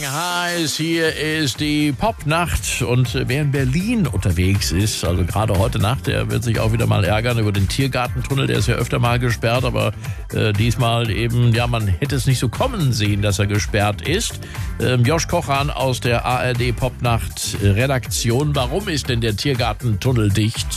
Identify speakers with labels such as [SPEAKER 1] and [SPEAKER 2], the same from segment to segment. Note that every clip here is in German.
[SPEAKER 1] heiß. Hier ist die Popnacht. Und wer in Berlin unterwegs ist, also gerade heute Nacht, der wird sich auch wieder mal ärgern über den Tiergartentunnel. Der ist ja öfter mal gesperrt, aber diesmal eben, ja, man hätte es nicht so kommen sehen, dass er gesperrt ist. Josh Kochan aus der ARD Popnacht Redaktion. Warum ist denn der Tiergartentunnel dicht?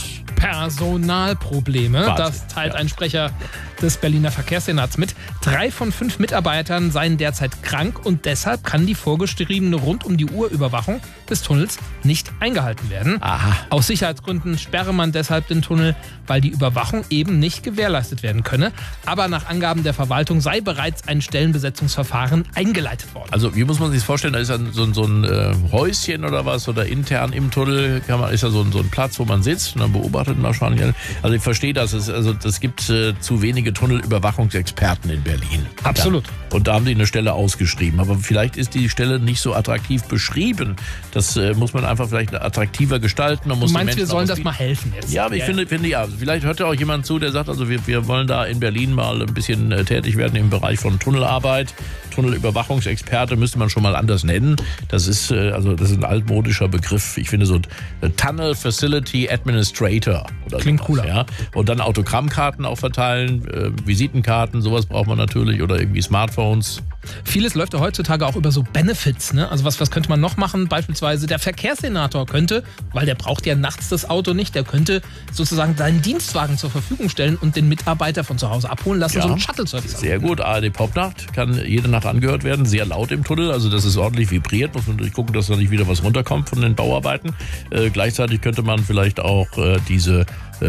[SPEAKER 2] Personalprobleme. Das teilt ein Sprecher des Berliner Verkehrssenats mit. 3 von 5 Mitarbeitern seien derzeit krank und deshalb kann die vorgeschriebene Rund-um-die-Uhr-Überwachung des Tunnels nicht eingehalten werden.
[SPEAKER 1] Aha.
[SPEAKER 2] Aus Sicherheitsgründen sperre man deshalb den Tunnel, weil die Überwachung eben nicht gewährleistet werden könne. Aber nach Angaben der Verwaltung sei bereits ein Stellenbesetzungsverfahren eingeleitet worden.
[SPEAKER 1] Also wie muss man sich das vorstellen? Da ist so ein Häuschen oder was oder intern im Tunnel ist da so ein Platz, wo man sitzt und dann beobachtet man wahrscheinlich. Also ich verstehe das. Es gibt zu wenige Tunnelüberwachungsexperten in Berlin.
[SPEAKER 2] Absolut.
[SPEAKER 1] Ja. Und da haben die eine Stelle ausgeschrieben. Aber vielleicht ist die Stelle nicht so attraktiv beschrieben. Das muss man einfach vielleicht attraktiver gestalten.
[SPEAKER 2] Du meinst, wir sollen das mal helfen jetzt?
[SPEAKER 1] Ja, aber ich finde ja. Vielleicht hört ja auch jemand zu, der sagt, also wir wollen da in Berlin mal ein bisschen tätig werden im Bereich von Tunnelarbeit. Tunnelüberwachungsexperte müsste man schon mal anders nennen. Das ist ein altmodischer Begriff. Ich finde so Tunnel Facility Administrator. Oder
[SPEAKER 2] klingt
[SPEAKER 1] sowas,
[SPEAKER 2] cooler.
[SPEAKER 1] Ja. Und dann Autogrammkarten auch verteilen, Visitenkarten, sowas braucht man natürlich oder irgendwie Smartphones.
[SPEAKER 2] Vieles läuft ja heutzutage auch über so Benefits, ne? Also was könnte man noch machen? Beispielsweise der Verkehrssenator könnte, weil der braucht ja nachts das Auto nicht, der könnte sozusagen seinen Dienstwagen zur Verfügung stellen und den Mitarbeiter von zu Hause abholen lassen, so einen Shuttle-Service.
[SPEAKER 1] Sehr gut, ARD Popnacht kann jede Nacht angehört werden, sehr laut im Tunnel, also dass es ordentlich vibriert, muss man natürlich gucken, dass da nicht wieder was runterkommt von den Bauarbeiten. Gleichzeitig könnte man vielleicht auch diese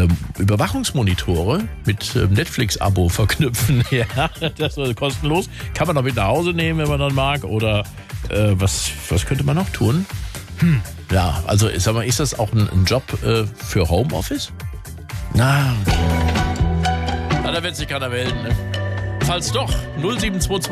[SPEAKER 1] Überwachungsmonitore mit Netflix-Abo verknüpfen. Ja, das ist kostenlos. Kann man auch mit nach Hause nehmen, wenn man dann mag. Oder was könnte man noch tun? Ja, also sag mal, ist das auch ein Job für Homeoffice? Na, da wird sich keiner melden. Ne? Falls doch, 0722